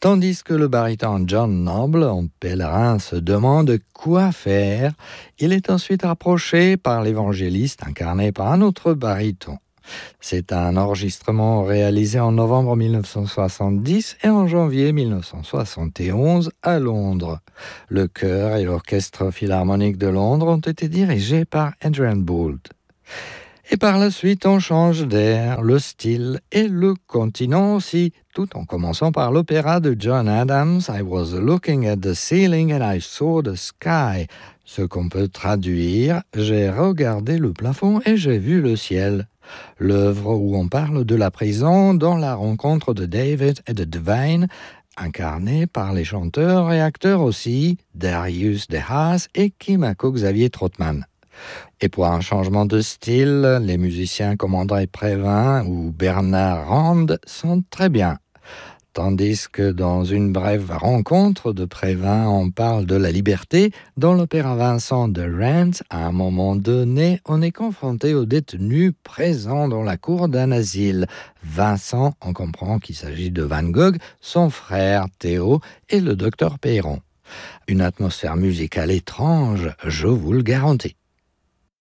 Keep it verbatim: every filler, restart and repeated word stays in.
Tandis que le baryton John Noble, en pèlerin, se demande quoi faire, il est ensuite approché par l'évangéliste incarné par un autre baryton. C'est un enregistrement réalisé en novembre mille neuf cent soixante-dix et en janvier mille neuf cent soixante et onze à Londres. Le chœur et l'orchestre philharmonique de Londres ont été dirigés par Adrian Boult. Et par la suite, on change d'air, le style et le continent aussi, tout en commençant par l'opéra de John Adams, I was looking at the ceiling and I saw the sky. Ce qu'on peut traduire, j'ai regardé le plafond et j'ai vu le ciel. L'œuvre où on parle de la prison dans la rencontre de David et de Devine, incarnée par les chanteurs et acteurs aussi, Darius De Haas et Kimako Xavier Trottmann. Et pour un changement de style, les musiciens comme André Prévin ou Bernard Rand sont très bien. Tandis que dans une brève rencontre de Prévin, on parle de la liberté, dans l'opéra Vincent de Rent, à un moment donné, on est confronté aux détenus présents dans la cour d'un asile. Vincent, on comprend qu'il s'agit de Van Gogh, son frère Théo et le docteur Perron. Une atmosphère musicale étrange, je vous le garantis.